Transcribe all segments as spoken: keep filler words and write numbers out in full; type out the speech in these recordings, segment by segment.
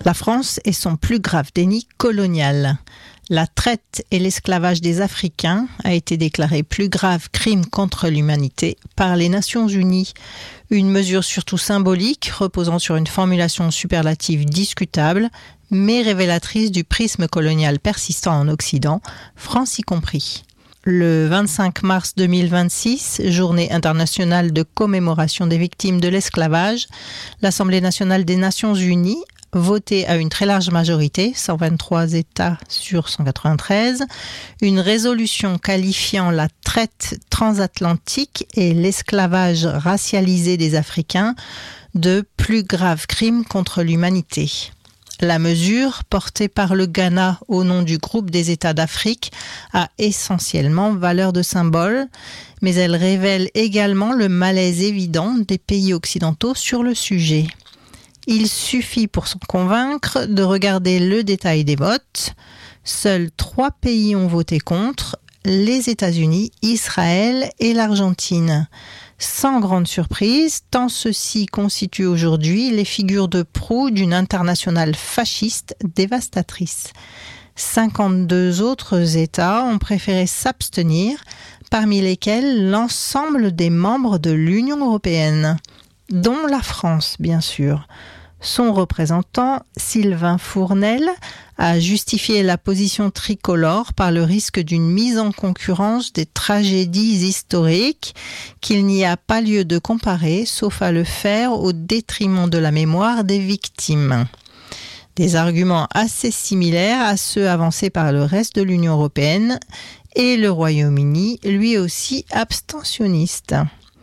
La France est son plus grave déni colonial. La traite et l'esclavage des Africains a été déclaré plus grave crime contre l'humanité par les Nations Unies. Une mesure surtout symbolique, reposant sur une formulation superlative discutable, mais révélatrice du prisme colonial persistant en Occident, France y compris. Le vingt-cinq mars deux mille vingt-six, journée internationale de commémoration des victimes de l'esclavage, l'Assemblée nationale des Nations Unies voté à une très large majorité, cent vingt-trois États sur cent quatre-vingt-treize, une résolution qualifiant la traite transatlantique et l'esclavage racialisé des Africains de plus graves crimes contre l'humanité. La mesure, portée par le Ghana au nom du groupe des États d'Afrique, a essentiellement valeur de symbole, mais elle révèle également le malaise évident des pays occidentaux sur le sujet. Il suffit pour s'en convaincre de regarder le détail des votes. Seuls trois pays ont voté contre, les États-Unis, Israël et l'Argentine. Sans grande surprise, tant ceux-ci constituent aujourd'hui les figures de proue d'une internationale fasciste dévastatrice. cinquante-deux autres États ont préféré s'abstenir, parmi lesquels l'ensemble des membres de l'Union européenne, dont la France, bien sûr. Son représentant, Sylvain Fournel, a justifié la position tricolore par le risque d'une mise en concurrence des tragédies historiques qu'il n'y a pas lieu de comparer, sauf à le faire au détriment de la mémoire des victimes. Des arguments assez similaires à ceux avancés par le reste de l'Union européenne et le Royaume-Uni, lui aussi abstentionniste.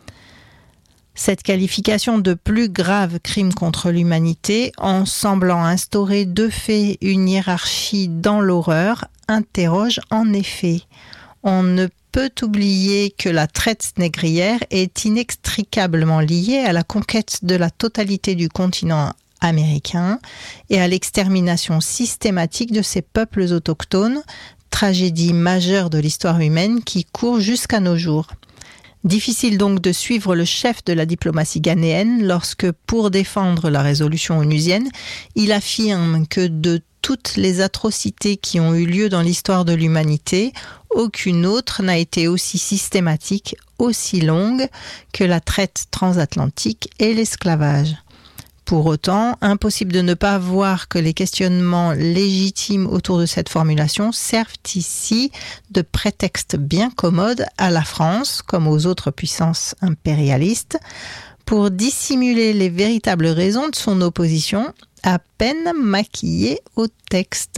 Cette qualification de plus grave crime contre l'humanité, en semblant instaurer de fait une hiérarchie dans l'horreur, interroge en effet. On ne peut oublier que la traite négrière est inextricablement liée à la conquête de la totalité du continent américain et à l'extermination systématique de ses peuples autochtones, tragédie majeure de l'histoire humaine qui court jusqu'à nos jours. Difficile donc de suivre le chef de la diplomatie ghanéenne lorsque, pour défendre la résolution onusienne, il affirme que de toutes les atrocités qui ont eu lieu dans l'histoire de l'humanité, aucune autre n'a été aussi systématique, aussi longue que la traite transatlantique et l'esclavage. Pour autant, impossible de ne pas voir que les questionnements légitimes autour de cette formulation servent ici de prétexte bien commode à la France, comme aux autres puissances impérialistes, pour dissimuler les véritables raisons de son opposition, à peine maquillées au texte.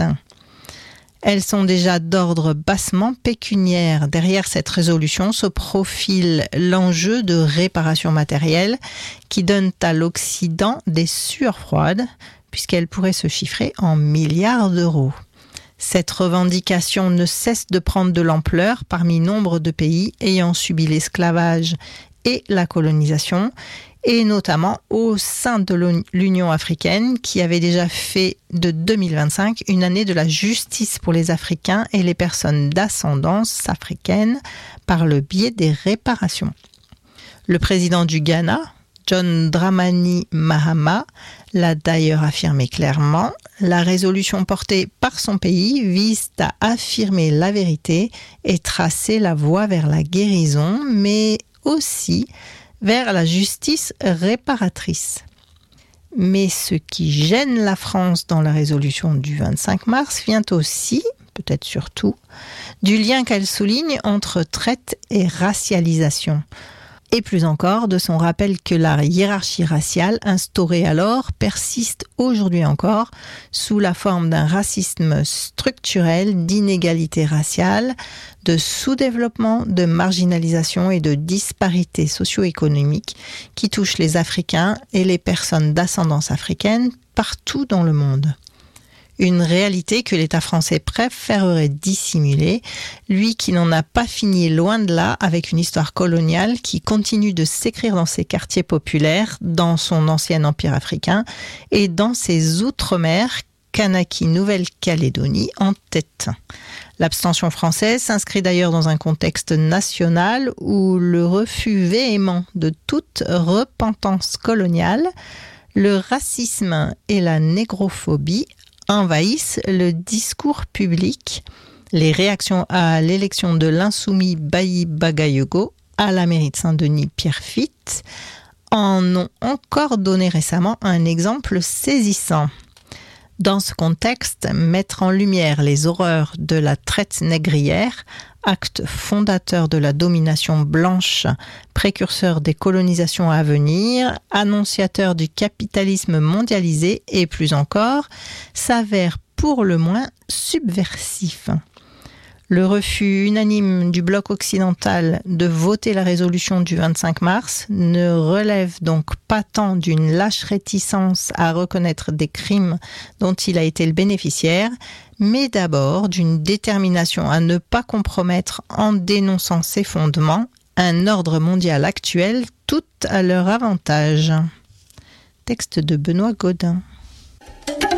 Elles sont déjà d'ordre bassement pécuniaire. Derrière cette résolution se profile l'enjeu de réparation matérielle qui donne à l'Occident des sueurs froides, puisqu'elle pourrait se chiffrer en milliards d'euros. Cette revendication ne cesse de prendre de l'ampleur parmi nombre de pays ayant subi l'esclavage et la colonisation, et notamment au sein de l'Union africaine qui avait déjà fait de deux mille vingt-cinq une année de la justice pour les Africains et les personnes d'ascendance africaine par le biais des réparations. Le président du Ghana, John Dramani Mahama, l'a d'ailleurs affirmé clairement. La résolution portée par son pays vise à affirmer la vérité et tracer la voie vers la guérison, mais aussi vers la justice réparatrice. Mais ce qui gêne la France dans la résolution du vingt-cinq mars vient aussi, peut-être surtout, du lien qu'elle souligne entre traite et racialisation. Et plus encore, de son rappel que la hiérarchie raciale instaurée alors persiste aujourd'hui encore sous la forme d'un racisme structurel, d'inégalité raciale, de sous-développement, de marginalisation et de disparité socio-économique qui touchent les Africains et les personnes d'ascendance africaine partout dans le monde. Une réalité que l'État français préférerait dissimuler, lui qui n'en a pas fini loin de là avec une histoire coloniale qui continue de s'écrire dans ses quartiers populaires, dans son ancien empire africain et dans ses outre-mer, Kanaki Nouvelle-Calédonie en tête. L'abstention française s'inscrit d'ailleurs dans un contexte national où le refus véhément de toute repentance coloniale, Le racisme et la négrophobie envahissent le discours public. Les réactions à l'élection de l'insoumis Bailly Bagayogo à la mairie de Saint-Denis, Pierre Fitt, en ont encore donné récemment un exemple saisissant. Dans ce contexte, mettre en lumière les horreurs de la traite négrière, acte fondateur de la domination blanche, précurseur des colonisations à venir, annonciateur du capitalisme mondialisé et plus encore, s'avère pour le moins subversif. Le refus unanime du bloc occidental de voter la résolution du vingt-cinq mars ne relève donc pas tant d'une lâche réticence à reconnaître des crimes dont il a été le bénéficiaire, mais d'abord d'une détermination à ne pas compromettre en dénonçant ses fondements un ordre mondial actuel tout à leur avantage. Texte de Benoît Gaudin.